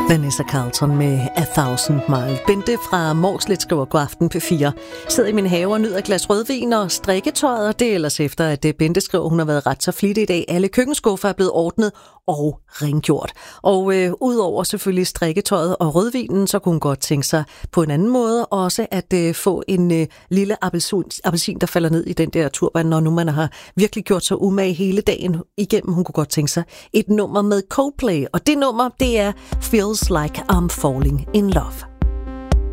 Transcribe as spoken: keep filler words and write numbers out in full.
Vanessa Carlton med A Thousand Mile. Bente fra Mårslet skriver god aften P fire. Sidder i min have og nyder et glas rødvin og strikketøjet, og det er ellers efter, at Bente skriver, hun har været ret så flittig i dag. Alle køkkenskuffer er blevet ordnet og rengjort. Og øh, udover selvfølgelig strikketøjet og rødvinen, så kunne hun godt tænke sig på en anden måde også at øh, få en øh, lille appelsin, appelsin, der falder ned i den der turban, når nu man har virkelig gjort sig umage hele dagen igennem. Hun kunne godt tænke sig et nummer med Coldplay, og det nummer, det er Feels Like I'm Falling in Love.